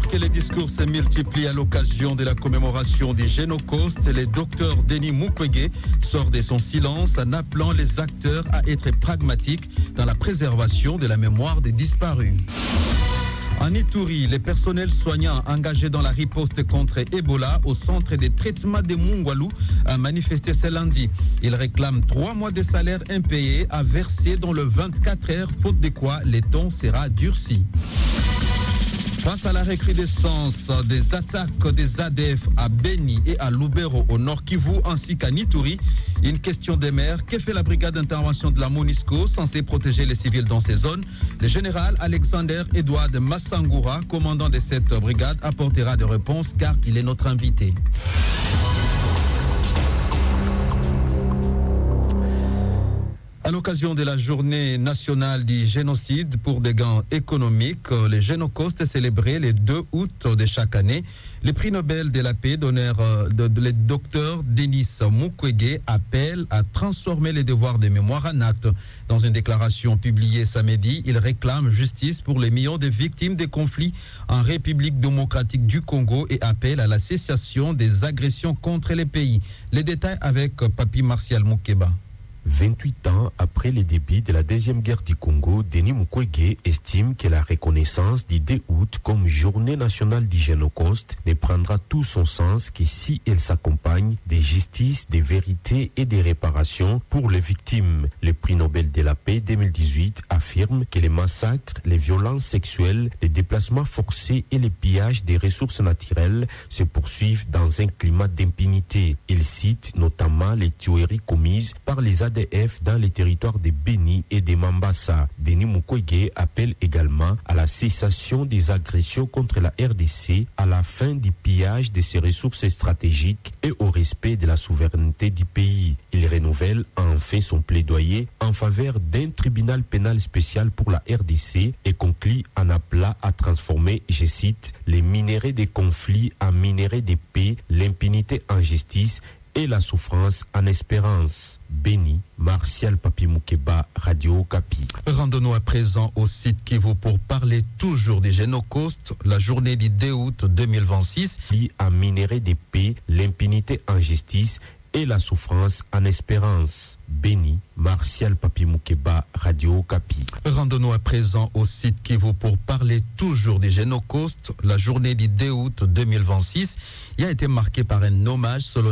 que les discours se multiplient à l'occasion de la commémoration du Génocoste, le docteur Denis Mukwege sort de son silence en appelant les acteurs à être pragmatiques dans la préservation de la mémoire des disparus. En Ituri, les personnels soignants engagés dans la riposte contre Ebola au centre de traitement de Mungwalu a manifesté ce lundi. Ils réclament 3 mois de salaire impayés à verser dans le 24 heures, faute de quoi le ton sera durci. Face à la recrudescence des attaques des ADF à Beni et à Lubero au Nord Kivu ainsi qu'à Ituri, une question des maires. Que fait la brigade d'intervention de la MONUSCO censée protéger les civils dans ces zones? Le général Alexander Edouard Massangoura, commandant de cette brigade, apportera des réponses car il est notre invité. À l'occasion de la journée nationale du génocide pour des gains économiques, le Génocoste est célébré le 2 août de chaque année. Le prix Nobel de la paix d'honneur le docteur Denis Mukwege appelle à transformer les devoirs de mémoire en actes. Dans une déclaration publiée samedi, il réclame justice pour les millions de victimes des conflits en République démocratique du Congo et appelle à la cessation des agressions contre les pays. Les détails avec Papi Martial Moukeba. 28 ans après le début de la Deuxième Guerre du Congo, Denis Mukwege estime que la reconnaissance du 2 août comme journée nationale du Génocoste ne prendra tout son sens que si elle s'accompagne de justice, de vérité et de réparation pour les victimes. Le prix Nobel de la paix 2018 affirme que les massacres, les violences sexuelles, les déplacements forcés et les pillages des ressources naturelles se poursuivent dans un climat d'impunité. Il cite notamment les tueries commises par les ADF dans les territoires de Beni et de Mambasa. Denis Mukwege appelle également à la cessation des agressions contre la RDC, à la fin du pillage de ses ressources stratégiques et au respect de la souveraineté du pays. Il renouvelle enfin son plaidoyer en faveur d'un tribunal pénal spécial pour la RDC et conclut en appelant à transformer, je cite, les minerais des conflits en minerais de paix, l'impunité en justice et la souffrance en espérance. Beni, Martial Papi Moukeba, Radio Okapi. Rendons-nous à présent au site Kivu pour parler toujours du Génocoste. La journée du 2 août 2026. En minerai de paix, l'impunité en justice et la souffrance en espérance. Beni, Martial Papi Moukeba, Radio Okapi. Rendons-nous à présent au site Kivu pour parler toujours du Génocoste. La journée du 2 août 2026 a été marquée par un hommage solennel